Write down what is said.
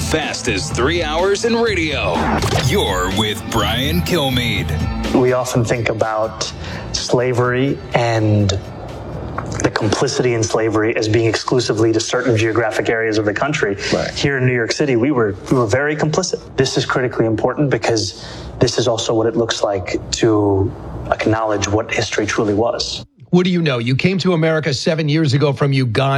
fastest 3 hours in radio. You're with Brian Kilmeade. We often think about slavery and the complicity in slavery as being exclusively to certain geographic areas of the country. Right. Here in New York City, we were very complicit. This is critically important because this is also what it looks like to acknowledge what history truly was. What do you know? You came to America 7 years ago from Uganda.